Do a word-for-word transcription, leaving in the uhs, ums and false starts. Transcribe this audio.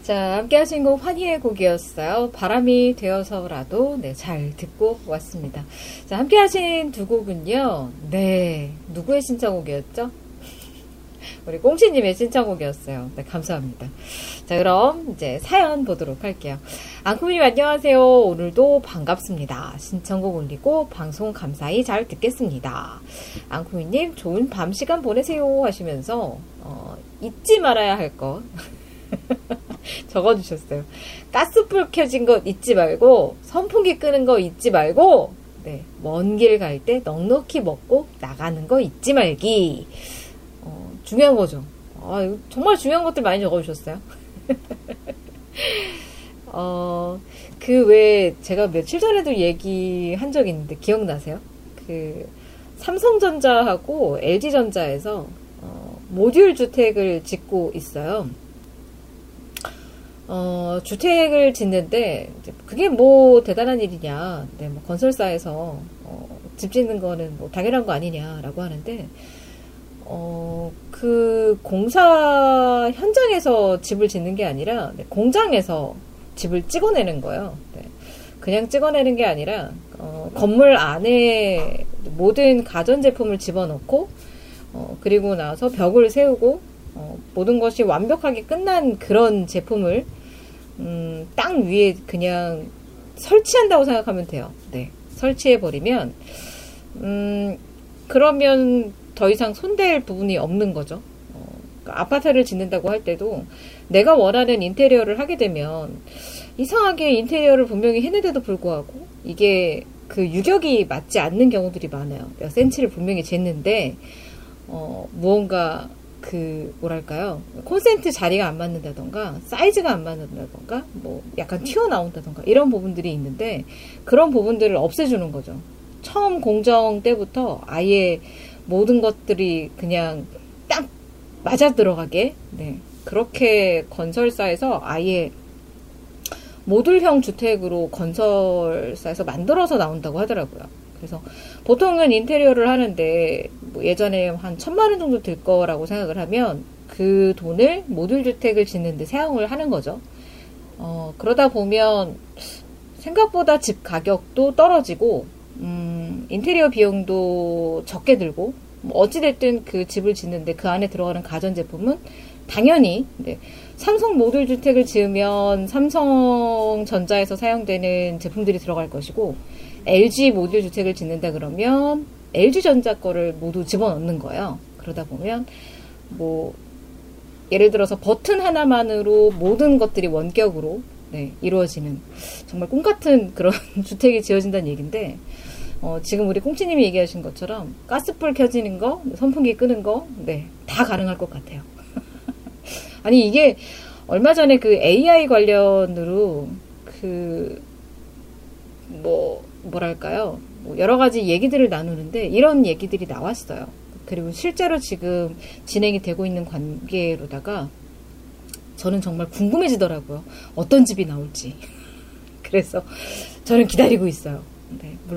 자, 함께 하신 곡 환희의 곡이었어요. 바람이 되어서라도 네, 잘 듣고 왔습니다. 자, 함께 하신 두 곡은요. 네, 누구의 신청곡이었죠? 우리 꽁치님의 신청곡이었어요. 네, 감사합니다. 자, 그럼 이제 사연 보도록 할게요. 앙쿠님 안녕하세요. 오늘도 반갑습니다. 신청곡 올리고 방송 감사히 잘 듣겠습니다. 앙쿠님 좋은 밤 시간 보내세요 하시면서 어, 잊지 말아야 할 것 적어주셨어요. 가스불 켜진 거 잊지 말고 선풍기 끄는 거 잊지 말고 네, 먼 길 갈 때 넉넉히 먹고 나가는 거 잊지 말기. 어, 중요한 거죠. 아, 정말 중요한 것들 많이 적어주셨어요. 어, 그 외에 제가 며칠 전에도 얘기한 적이 있는데 기억나세요? 그 삼성전자하고 엘지전자에서 어, 모듈 주택을 짓고 있어요. 어, 주택을 짓는데 그게 뭐 대단한 일이냐, 네, 뭐 건설사에서 어, 집 짓는 거는 뭐 당연한 거 아니냐라고 하는데 어, 그 공사 현장에서 집을 짓는 게 아니라 네, 공장에서 집을 찍어내는 거예요. 네. 그냥 찍어내는 게 아니라 어, 건물 안에 모든 가전제품을 집어넣고 어, 그리고 나서 벽을 세우고 어, 모든 것이 완벽하게 끝난 그런 제품을 음, 땅 위에 그냥 설치한다고 생각하면 돼요. 네, 설치해버리면 음, 그러면 더 이상 손댈 부분이 없는 거죠. 어, 그러니까 아파트를 짓는다고 할 때도 내가 원하는 인테리어를 하게 되면 이상하게 인테리어를 분명히 했는데도 불구하고 이게 그 유격이 맞지 않는 경우들이 많아요. 몇 센치를 분명히 쟀는데 어, 무언가 그 뭐랄까요, 콘센트 자리가 안 맞는다던가 사이즈가 안 맞는다던가 뭐 약간 튀어나온다던가 이런 부분들이 있는데 그런 부분들을 없애주는 거죠. 처음 공정 때부터 아예 모든 것들이 그냥 딱 맞아 들어가게, 네, 그렇게 건설사에서 아예 모듈형 주택으로 건설사에서 만들어서 나온다고 하더라고요. 그래서 보통은 인테리어를 하는데 뭐 예전에 한 천만 원 정도 들 거라고 생각을 하면 그 돈을 모듈 주택을 짓는데 사용을 하는 거죠. 어, 그러다 보면 생각보다 집 가격도 떨어지고 음, 인테리어 비용도 적게 들고 뭐 어찌됐든 그 집을 짓는데 그 안에 들어가는 가전제품은 당연히 네, 삼성 모듈 주택을 지으면 삼성전자에서 사용되는 제품들이 들어갈 것이고 엘지 모듈 주택을 짓는다 그러면 엘지전자 거를 모두 집어넣는 거예요. 그러다 보면 뭐 예를 들어서 버튼 하나만으로 모든 것들이 원격으로 네, 이루어지는 정말 꿈같은 그런 주택이 지어진다는 얘기인데 어, 지금 우리 꽁치님이 얘기하신 것처럼 가스불 켜지는 거, 선풍기 끄는 거, 네, 다 가능할 것 같아요. 아니 이게 얼마 전에 그 에이아이 관련으로 그 뭐 뭐랄까요, 뭐 여러 가지 얘기들을 나누는데 이런 얘기들이 나왔어요. 그리고 실제로 지금 진행이 되고 있는 관계로다가 저는 정말 궁금해지더라고요. 어떤 집이 나올지. 그래서 저는 기다리고 있어요. 네,